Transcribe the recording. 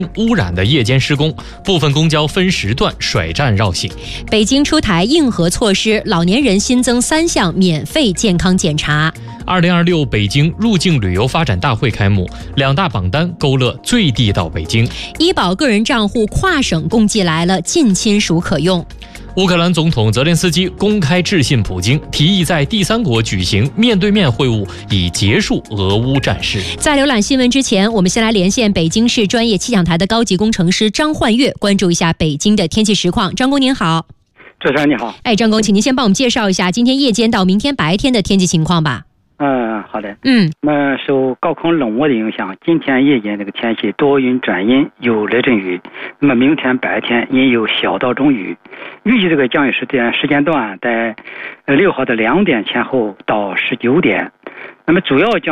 污染的夜间施工，部分公交分时段甩站绕行。 北京出台硬核措施，老年人新增3项免费健康检查。 2026北京入境旅游发展大会开幕，2大榜单勾勒最地道北京。 医保个人账户跨省共计来了，近亲属可用。 乌克兰总统泽连斯基公开致信普京，提议在第三国举行面对面会晤，以结束俄乌战事。 在浏览新闻之前，我们先来连线北京市专业气象台的高级工程师张焕月，关注一下北京的天气实况。张工您好。 主持人你好。 张工，请您先帮我们介绍一下今天夜间到明天白天的天气情况吧。 好的。那么受高空冷涡的影响，今天夜间这个天气多云转阴，有雷阵雨。那么明天白天阴有小到中雨。预计这个降雨时间段在6号的2点前后到19点。那么主要降